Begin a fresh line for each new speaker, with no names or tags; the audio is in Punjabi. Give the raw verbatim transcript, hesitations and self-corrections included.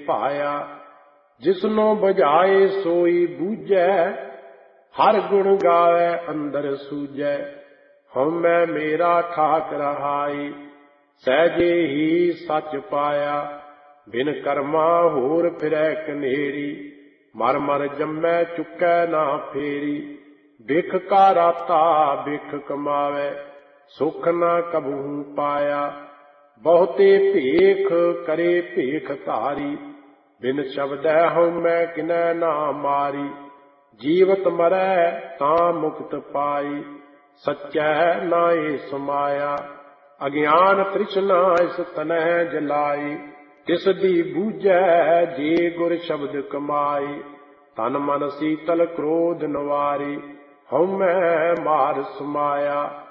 ਭਾਇਆ। ਜਿਸਨੋ ਬੁਝਾਏ ਸੋਈ ਬੂਝੈ, ਹਰ ਗੁਣ ਗਾਵੈ ਅੰਦਰ ਸੂਝੈ। ਹਉਮੈ ਮੇਰਾ ਠਾਕ ਰਹਾਈ, ਸਹਿਜੇ ਹੀ ਸੱਚ ਪਾਇਆ। ਬਿਨ ਕਰਮਾ ਹੋਰ ਫਿਰੈ ਕਨੇਰੀ, ਮਰ ਮਰ ਜੰਮੈ ਚੁੱਕੈ ਨਾ ਫੇਰੀ। ਬਿਖ ਕਾ ਰਾਤਾ ਬਿਖ ਕਮਾਵੈ, ਸੁਖ ਨਾ ਕਬਹੂ ਪਾਇਆ। ਬਹੁਤੇ ਭੇਖ ਕਰੇ ਭੇਖ ਧਾਰੀ, ਬਿਨ ਸ਼ਬਦੈ ਹਉਮੈ ਕਿਨੈ ਨਾ ਮਾਰੀ। ਜੀਵਤ ਮਰੈ ਤਾਂ ਮੁਕਤ ਪਾਈ, ਸੱਚੈ ਨਾਏ ਸਮਾਇਆ। ਅਗਿਆਨ ਤ੍ਰਿਸ਼ਨਾ ਇਸ ਤਨਹਿ ਜਲਾਈ, ਤਿਸ ਦੀ ਬੂਝੈ ਜੇ ਗੁਰ ਸ਼ਬਦ ਕਮਾਈ। ਤਨ ਮਨ ਸੀਤਲ ਕ੍ਰੋਧ ਨਿਵਾਰੀ, ਹਉਮੈ ਮਾਰ ਸਮਾਇਆ।